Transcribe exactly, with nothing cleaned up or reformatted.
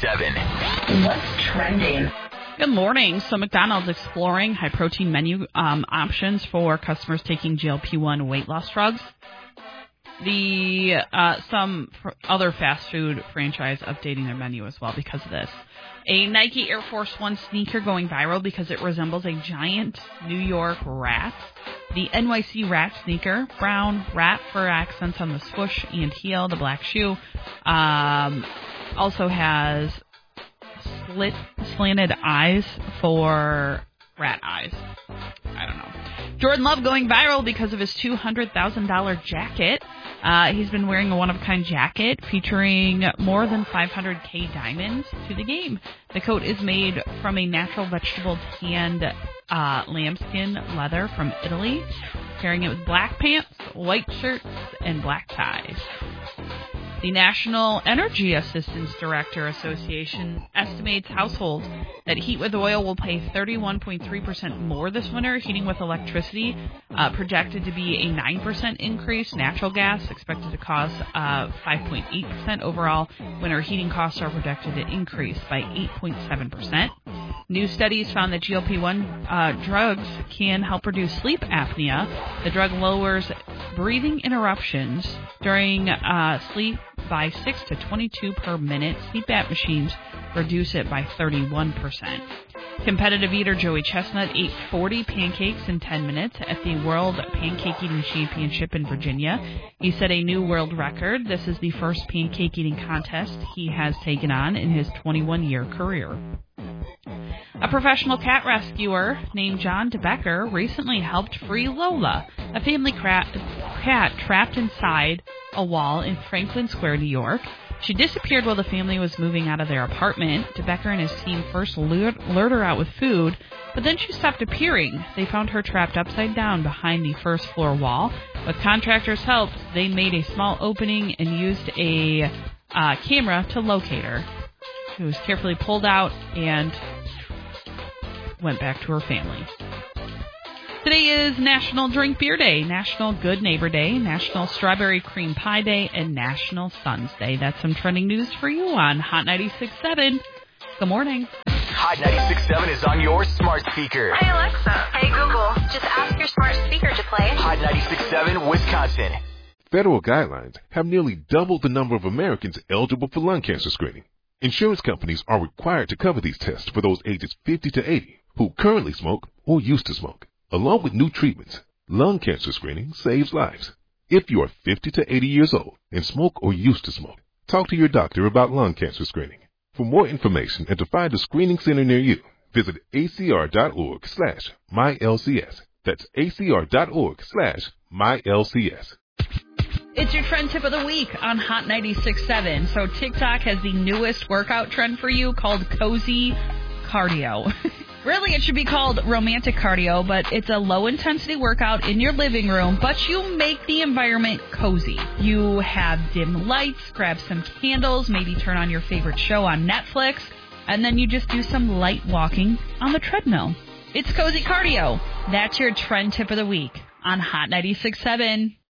seven. What's trending? Good morning. So McDonald's exploring high-protein menu um, options for customers taking G L P one weight loss drugs. The uh, some fr- other fast food franchise updating their menu as well because of this. A Nike Air Force One sneaker going viral because it resembles a giant New York rat. The N Y C rat sneaker, brown rat fur accents on the swoosh and heel, the black shoe, um, also has slit slanted eyes for rat eyes. I don't know. Jordan Love going viral because of his two hundred thousand dollars jacket. Uh, he's been wearing a one-of-a-kind jacket featuring more than five hundred K diamonds to the game. The coat is made from a natural vegetable tanned uh, lambskin leather from Italy, pairing it with black pants, white shirts, and black ties. The National Energy Assistance Director Association estimates households that heat with oil will pay thirty-one point three percent more this winter. Heating with electricity uh, projected to be a nine percent increase. Natural gas expected to cost uh, five point eight percent. Overall, winter heating costs are projected to increase by eight point seven percent. New studies found that G L P one uh, drugs can help reduce sleep apnea. The drug lowers breathing interruptions during uh, sleep by six to twenty-two per minute. C PAP machines reduce it by thirty-one percent. Competitive eater Joey Chestnut ate forty pancakes in ten minutes at the World Pancake Eating Championship in Virginia. He set a new world record. This is the first pancake eating contest he has taken on in his twenty-one-year career. A professional cat rescuer named John DeBecker recently helped free Lola, a family cra- cat trapped inside a wall in Franklin Square, New York. She disappeared while the family was moving out of their apartment. DeBecker and his team first lured, lured her out with food, but then she stopped appearing. They found her trapped upside down behind the first floor wall. With contractors' help, they made a small opening and used a uh, camera to locate her. She was carefully pulled out and went back to her family. Today is National Drink Beer Day, National Good Neighbor Day, National Strawberry Cream Pie Day, and National Suns Day. That's some trending news for you on Hot ninety-six point seven. Good morning. Hot ninety-six point seven is on your smart speaker. Hey Alexa. Hey Google. Just ask your smart speaker to play Hot ninety-six point seven, Wisconsin. Federal guidelines have nearly doubled the number of Americans eligible for lung cancer screening. Insurance companies are required to cover these tests for those ages fifty to eighty who currently smoke or used to smoke. Along with new treatments, lung cancer screening saves lives. If you are fifty to eighty years old and smoke or used to smoke, talk to your doctor about lung cancer screening. For more information and to find a screening center near you, visit acr.org slash mylcs. That's acr.org slash mylcs. It's your trend tip of the week on Hot ninety-six point seven. So TikTok has the newest workout trend for you called Cozy Cardio. Really, it should be called romantic cardio, but it's a low-intensity workout in your living room, but you make the environment cozy. You have dim lights, grab some candles, maybe turn on your favorite show on Netflix, and then you just do some light walking on the treadmill. It's Cozy Cardio. That's your trend tip of the week on Hot ninety-six point seven.